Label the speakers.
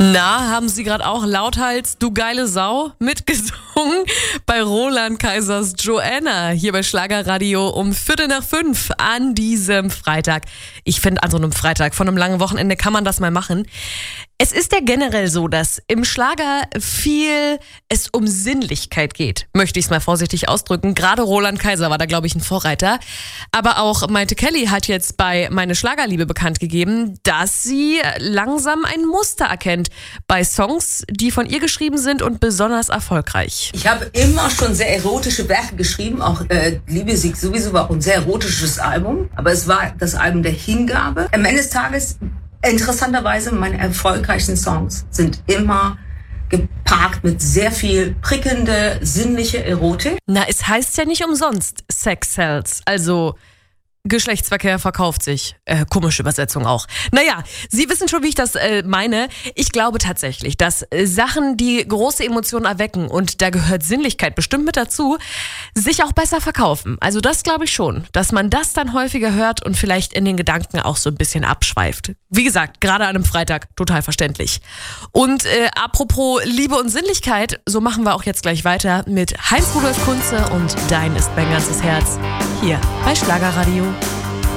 Speaker 1: Na, haben Sie gerade auch lauthals Du geile Sau mitgesungen bei Roland Kaisers Joanna hier bei Schlagerradio um 4:45 an diesem Freitag. Ich finde, an so einem Freitag von einem langen Wochenende kann man das mal machen. Es ist ja generell so, dass im Schlager viel es um Sinnlichkeit geht, möchte ich es mal vorsichtig ausdrücken. Gerade Roland Kaiser war da, glaube ich, ein Vorreiter. Aber auch Maite Kelly hat jetzt bei Meine Schlagerliebe bekannt gegeben, dass sie langsam ein Muster erkennt bei Songs, die von ihr geschrieben sind und besonders erfolgreich.
Speaker 2: Ich habe immer schon sehr erotische Werke geschrieben, auch Liebe Sieg sowieso war auch ein sehr erotisches Album, aber es war das Album der Hingabe. Am Ende des Tages, interessanterweise, meine erfolgreichsten Songs sind immer gepaart mit sehr viel prickelnde, sinnliche Erotik.
Speaker 1: Na, es heißt ja nicht umsonst Sex sells, also Geschlechtsverkehr verkauft sich. Komische Übersetzung auch. Naja, Sie wissen schon, wie ich das meine. Ich glaube tatsächlich, dass Sachen, die große Emotionen erwecken, und da gehört Sinnlichkeit bestimmt mit dazu, sich auch besser verkaufen. Also das glaube ich schon, dass man das dann häufiger hört und vielleicht in den Gedanken auch so ein bisschen abschweift. Wie gesagt, gerade an einem Freitag total verständlich. Und apropos Liebe und Sinnlichkeit, so machen wir auch jetzt gleich weiter mit Heinz Rudolf Kunze und Dein ist mein ganzes Herz hier bei Schlagerradio.